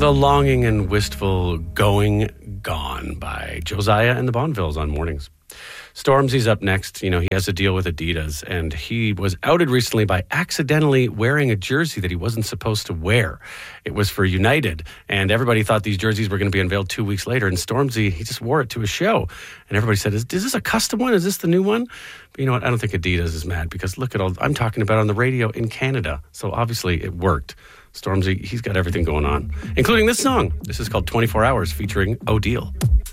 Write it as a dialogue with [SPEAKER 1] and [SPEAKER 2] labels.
[SPEAKER 1] The Longing and Wistful Going Gone by Josiah and the Bonvilles on Mornings. Stormzy's up next. You know, he has to deal with Adidas, and he was outed recently by accidentally wearing a jersey that he wasn't supposed to wear. It was for United, and everybody thought these jerseys were going to be unveiled 2 weeks later, and Stormzy, he just wore it to a show. And everybody said, is this a custom one? Is this the new one? But you know what? I don't think Adidas is mad, because look at all I'm talking about on the radio in Canada. So obviously it worked. Stormzy, he's got everything going on, including this song. This is called 24 Hours featuring Odile.